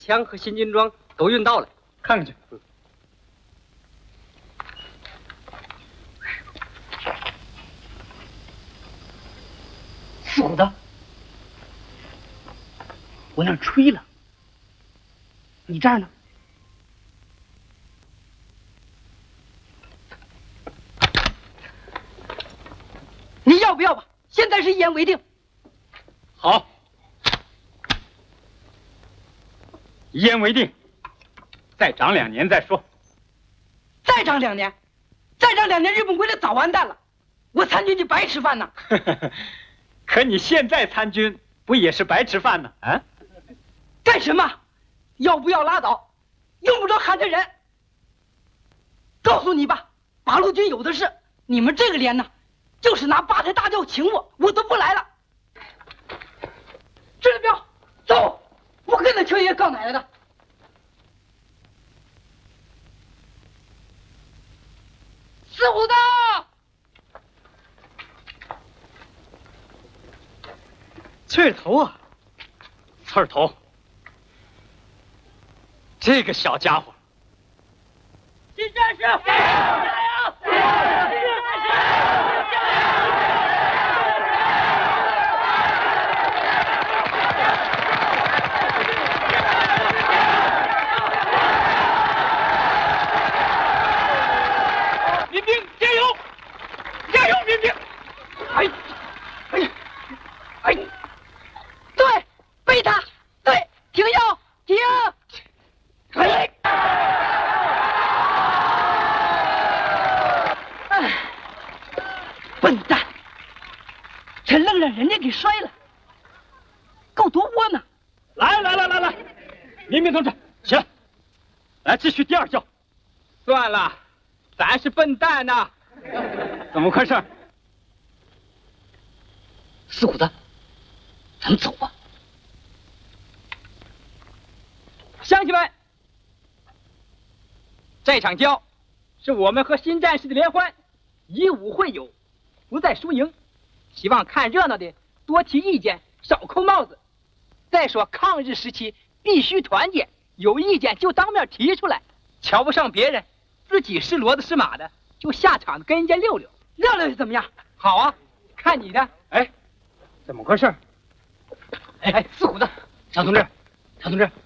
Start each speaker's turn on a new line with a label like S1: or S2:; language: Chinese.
S1: 枪和新军装都运到了，
S2: 看看去。
S3: 四虎子，我那儿吹了，你这儿呢？你要不要吧？现在是一言为定。
S2: 好，一言为定。再长2年再说。
S3: 再长2年，再长2年，日本鬼子早完蛋了，我参军就白吃饭呢。
S2: 可你现在参军，不也是白吃饭呢？啊？
S3: 干什么？要不要拉倒？用不着喊着人。告诉你吧，八路军有的是，你们这个连呢，就是拿8抬大轿请我，我都不来了。支了标，走，不跟那邱爷告奶奶的。四虎子，
S2: 刺儿头啊，刺儿头，这个小家伙。
S3: 新战士，加油！新战士，
S2: 民兵加油！加油，民兵！
S3: 对，背他，对，停腰，停。笨蛋，这愣让人家给摔了，够多窝囊。
S2: 来，民兵同志，起来，来继续第2教。
S1: 算了，咱是笨蛋呐。
S2: 怎么回事？
S3: 四虎子，咱们走吧。
S1: 乡亲们，这场交是我们和新战士的联欢，以武会友，不在输赢。希望看热闹的多提意见，少扣帽子。再说抗日时期必须团结，有意见就当面提出来，瞧不上别人，自己是骡子是马的，就下场子跟人家溜溜，
S3: 亮亮是怎么样？
S1: 好啊，看你的。
S2: 哎，怎么回事？
S3: 哎，四虎子，
S2: 常同志，